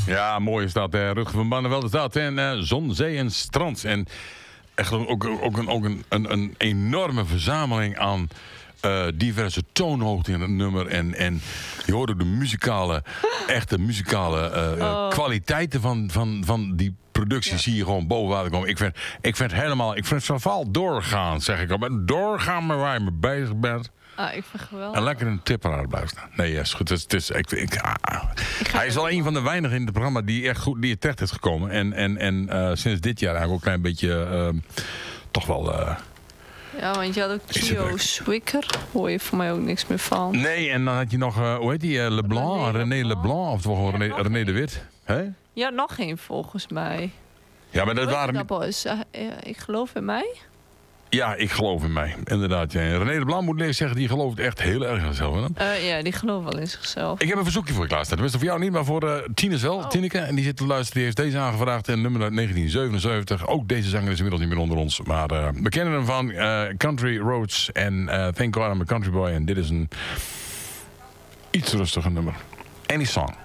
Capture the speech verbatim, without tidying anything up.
Ja, mooi is dat. Uh, Rutger van Barneveld is dat. En uh, Zon, Zee en Strand. En echt ook, ook, ook, een, ook een, een, een enorme verzameling aan uh, diverse toonhoogten in het nummer. En, en je hoorde de muzikale, echte muzikale uh, oh. kwaliteiten van, van, van die productie. Ja. Zie je gewoon boven water komen. Ik vind, ik vind helemaal, ik vind het vooral doorgaan, zeg ik al. Doorgaan met waar je mee bezig bent. Ah, ik vind geweldig. En lekker in een tipperaar blijven staan. Nee, ja, is goed. Het is, het is, ik, ik, ah. ik hij is wel een van de weinigen in het programma die echt goed, die er terecht is gekomen. En, en, en uh, sinds dit jaar eigenlijk ook een klein beetje, uh, toch wel... Uh, ja, want je had ook Trio Swicker. Hoor je voor mij ook niks meer van. Nee, en dan had je nog, uh, hoe heet die, uh, Leblanc, René, René Leblanc. Leblanc, of toch gewoon ja, René, René de Wit. Hè? Ja, nog geen volgens mij. Ja, maar dat waren... Dat was, uh, ik geloof in mij. Ja, ik geloof in mij. Inderdaad. Ja. René de Blanc moet ik zeggen, die gelooft echt heel erg in zichzelf. Uh, ja, die gelooft wel in zichzelf. Ik heb een verzoekje voor je klaarstaan. Tenminste voor jou niet, maar voor uh, Tines wel. Oh. Tineke. En die zit te luisteren. Die heeft deze aangevraagd. En nummer uit negentien zevenenzeventig. Ook deze zanger is inmiddels niet meer onder ons. Maar uh, we kennen hem van uh, Country Roads. En uh, Thank God I'm a Country Boy. En dit is een iets rustiger nummer. Any Song.